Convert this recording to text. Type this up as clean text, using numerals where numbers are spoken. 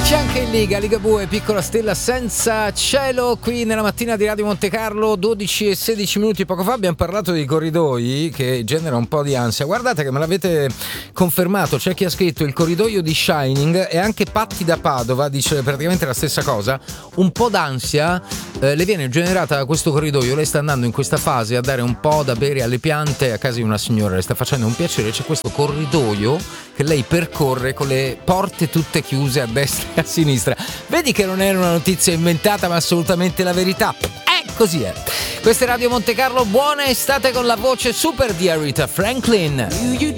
C'è anche in Ligabue, piccola stella senza cielo, qui nella mattina di Radio Monte Carlo, 12 e 16 minuti. Poco fa abbiamo parlato di corridoi che genera un po' di ansia. Guardate che me l'avete confermato, c'è chi ha scritto il corridoio di Shining e anche Patti da Padova dice praticamente la stessa cosa. Un po' d'ansia le viene generata da questo corridoio. Lei sta andando in questa fase a dare un po' da bere alle piante a casa di una signora, le sta facendo un piacere. C'è questo corridoio che lei percorre con le porte tutte chiuse a destra e a sinistra. Vedi che non era una notizia inventata ma assolutamente la verità. Così è. Questa è Radio Monte Carlo, buona estate con la voce super di Aretha Franklin.